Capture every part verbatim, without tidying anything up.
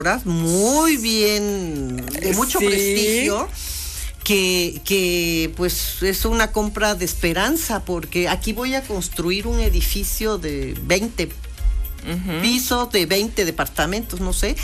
muy bien, de mucho sí. prestigio, que, que pues es una compra de esperanza, porque aquí voy a construir un edificio de veinte uh-huh. pisos, de veinte departamentos, no sé,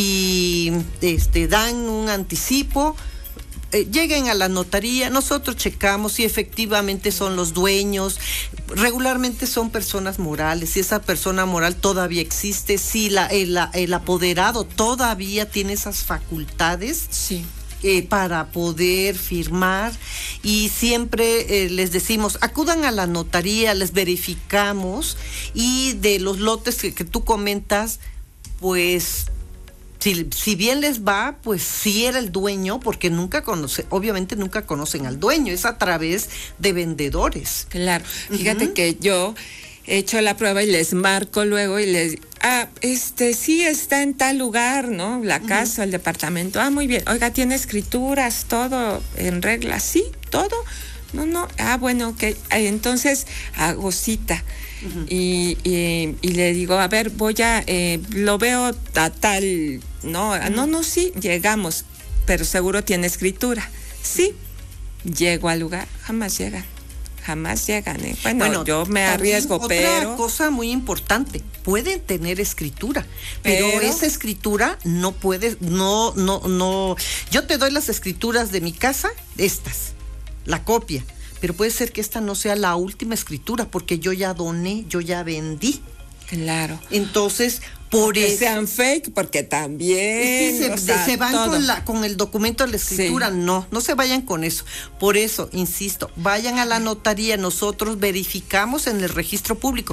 y este dan un anticipo. Eh, lleguen a la notaría, nosotros checamos si efectivamente son los dueños, regularmente son personas morales, si esa persona moral todavía existe, si la, el, el apoderado todavía tiene esas facultades. Sí. Eh, para poder firmar, y siempre eh, les decimos, acudan a la notaría, les verificamos, y de los lotes que, que tú comentas, pues Si, si bien les va, pues sí era el dueño, porque nunca conoce, obviamente nunca conocen al dueño, es a través de vendedores. Claro, fíjate uh-huh. que yo he hecho la prueba y les marco luego y les, ah, este, sí está en tal lugar, ¿no? La casa, uh-huh. el departamento, ah, muy bien, oiga, tiene escrituras, todo en regla, sí, todo, no, no, ah, bueno, ok, entonces hago cita. Uh-huh. Y, y, y le digo, a ver, voy a, eh, lo veo a tal, no, uh-huh. no, no, sí, llegamos, pero seguro tiene escritura. Sí, llego al lugar, jamás llegan, jamás llegan. ¿eh? Bueno, bueno, yo me arriesgo, otra pero... Otra cosa muy importante, pueden tener escritura, pero, pero esa escritura no puede, no, no, no, yo te doy las escrituras de mi casa, estas, la copia. Pero puede ser que esta no sea la última escritura, porque yo ya doné, yo ya vendí. Claro. Entonces, por que eso... sean fake, porque también... Sí, se, o sea, se van con, la, con el documento de la escritura. Sí. No, no se vayan con eso. Por eso, insisto, vayan a la notaría, nosotros verificamos en el registro público.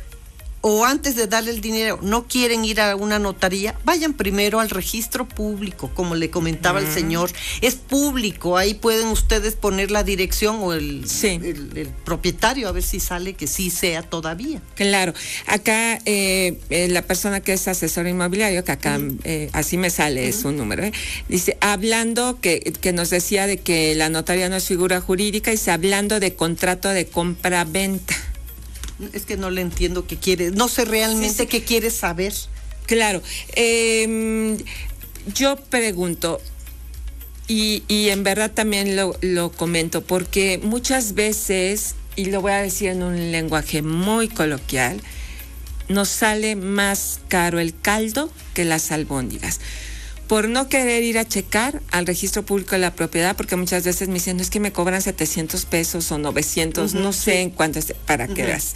O antes de darle el dinero, no quieren ir a una notaría, vayan primero al registro público, como le comentaba uh-huh. el señor. Es público, ahí pueden ustedes poner la dirección o el, sí. el, el propietario, a ver si sale que sí sea todavía. Claro, acá eh, eh, la persona que es asesor inmobiliario, que acá uh-huh. eh, así me sale uh-huh. su número, ¿eh? dice, hablando, que, que nos decía de que la notaría no es figura jurídica, dice, hablando de contrato de compra-venta. Es que no le entiendo qué quiere, no sé realmente sí, sí. qué quiere saber. Claro, eh, yo pregunto, y, y en verdad también lo, lo comento, porque muchas veces, y lo voy a decir en un lenguaje muy coloquial, nos sale más caro el caldo que las albóndigas. Por no querer ir a checar al registro público de la propiedad, porque muchas veces me dicen, no, es que me cobran setecientos pesos o novecientos, uh-huh, no sé sí. en cuánto es, para uh-huh. que veas.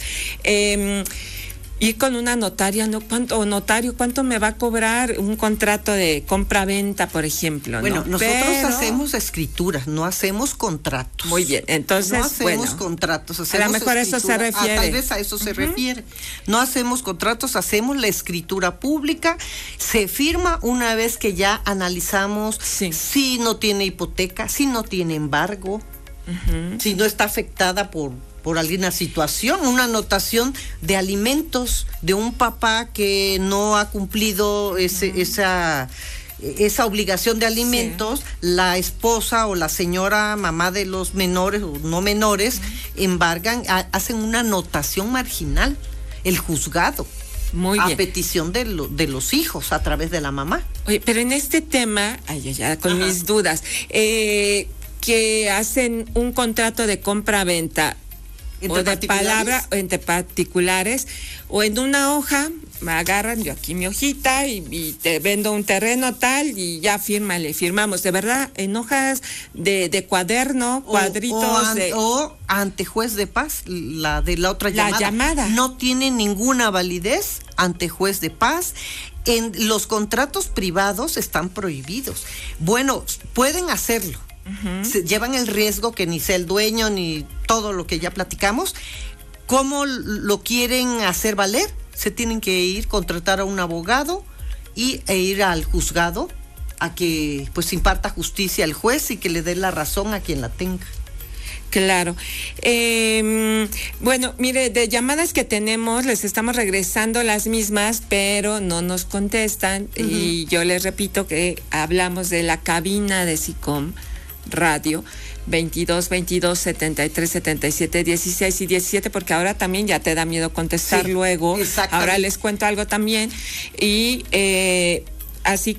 Eh, ir con una notaria, ¿no? ¿Cuánto, o notario, cuánto me va a cobrar un contrato de compra-venta, por ejemplo? Bueno, ¿no? nosotros Pero... hacemos escrituras, no hacemos contratos. Muy bien, entonces, no hacemos bueno, contratos, hacemos a lo mejor eso se refiere. Ah, tal vez a eso uh-huh. se refiere. No hacemos contratos, hacemos la escritura pública, se firma una vez que ya analizamos sí. si no tiene hipoteca, si no tiene embargo, uh-huh. si no está afectada por por alguna situación, una anotación de alimentos de un papá que no ha cumplido ese, uh-huh. esa, esa obligación de alimentos, sí. la esposa o la señora mamá de los menores o no menores uh-huh. embargan, a, hacen una anotación marginal, el juzgado. Muy a bien. petición de, lo, de los hijos a través de la mamá. Oye, pero en este tema, ay, ya con Ajá. mis dudas, eh, que hacen un contrato de compra-venta, o de palabra entre particulares, o en una hoja, me agarran yo aquí mi hojita y, y te vendo un terreno tal y ya fírmale, firmamos, de verdad, en hojas de, de cuaderno, o, cuadritos o, an, de... o ante juez de paz, la de la otra la llamada. llamada. No tiene ninguna validez ante juez de paz. En los contratos privados están prohibidos. Bueno, pueden hacerlo. Uh-huh. Se llevan el riesgo que ni sea el dueño ni todo lo que ya platicamos. ¿Cómo lo quieren hacer valer? Se tienen que ir, contratar a un abogado y, e ir al juzgado a que pues imparta justicia al juez y que le dé la razón a quien la tenga. Claro. Eh, bueno, mire, de llamadas que tenemos, les estamos regresando las mismas, pero no nos contestan. Uh-huh. Y yo les repito que hablamos de la cabina de SICOM Radio, veintidós, veintidós, setenta y tres, setenta y siete, dieciséis y diecisiete, porque ahora también ya te da miedo contestar sí, luego. Ahora les cuento algo también. Y eh, así